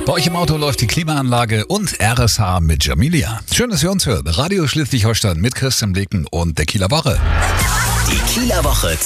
Bei euch im Auto läuft die Klimaanlage und RSH mit Jamilia. Schön, dass ihr uns hört. Radio Schleswig-Holstein mit Christian Blicken und der Kieler Woche. Die Kieler Woche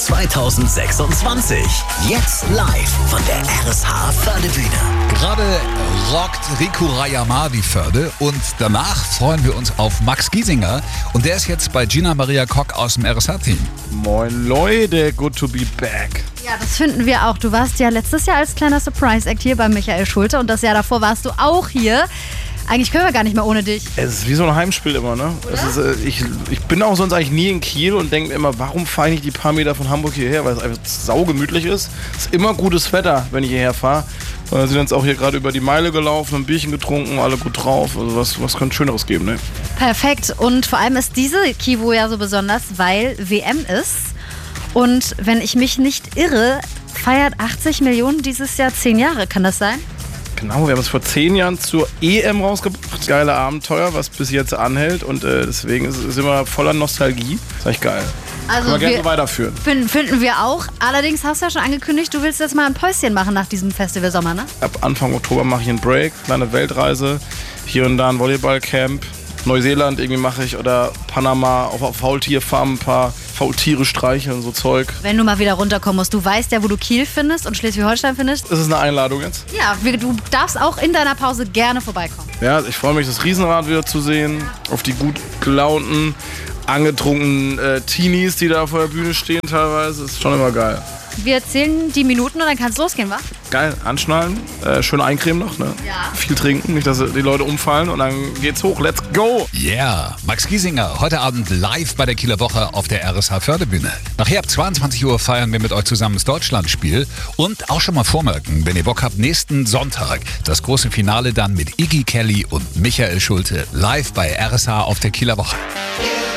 2026. Jetzt live von der RSH Fördebühne. Gerade rockt Riku Rayama die Förde und danach freuen wir uns auf Max Giesinger. Und der ist jetzt bei Gina Maria Kock aus dem RSH-Team. Moin Leute, good to be back. Ja, das finden wir auch. Du warst ja letztes Jahr als kleiner Surprise-Act hier bei Michael Schulte und das Jahr davor warst du auch hier. Eigentlich können wir gar nicht mehr ohne dich. Es ist wie so ein Heimspiel immer, ne? Es ist, ich bin auch sonst eigentlich nie in Kiel und denke mir immer, warum fahre ich nicht die paar Meter von Hamburg hierher, weil es einfach saugemütlich ist. Es ist immer gutes Wetter, wenn ich hierher fahre. Wir sind jetzt auch hier gerade über die Meile gelaufen, ein Bierchen getrunken, alle gut drauf. Also was könnte Schöneres geben, ne? Perfekt. Und vor allem ist diese Kivo ja so besonders, weil WM ist. Und wenn ich mich nicht irre, feiert 80 Millionen dieses Jahr 10 Jahre. Kann das sein? Genau, wir haben es vor 10 Jahren zur EM rausgebracht. Geile Abenteuer, was bis jetzt anhält. Und deswegen ist es immer voller Nostalgie. Das ist echt geil. Also können wir gerne so weiterführen. Finden wir auch. Allerdings hast du ja schon angekündigt, du willst jetzt mal ein Päuschen machen nach diesem Festival Sommer, ne? Ab Anfang Oktober mache ich einen Break, kleine Weltreise. Hier und da ein Volleyballcamp. Neuseeland irgendwie mache ich oder Panama auf Faultierfarmen ein paar Faultiere streicheln und so Zeug. Wenn du mal wieder runterkommen musst, du weißt ja, wo du Kiel findest und Schleswig-Holstein findest. Ist es eine Einladung jetzt? Ja, du darfst auch in deiner Pause gerne vorbeikommen. Ja, ich freue mich, das Riesenrad wieder zu sehen, auf die gut gelaunten, angetrunkenen Teenies, die da vor der Bühne stehen teilweise. Das ist schon immer geil. Wir zählen die Minuten und dann kann es losgehen, wa? Geil, anschnallen, schön eincremen noch, ne? Ja. Viel trinken, nicht, dass die Leute umfallen und dann geht's hoch. Let's go! Yeah, Max Giesinger, heute Abend live bei der Kieler Woche auf der RSH Fördebühne. Nachher ab 22 Uhr feiern wir mit euch zusammen das Deutschlandspiel und auch schon mal vormerken, wenn ihr Bock habt, nächsten Sonntag das große Finale dann mit Iggy Kelly und Michael Schulte live bei RSH auf der Kieler Woche.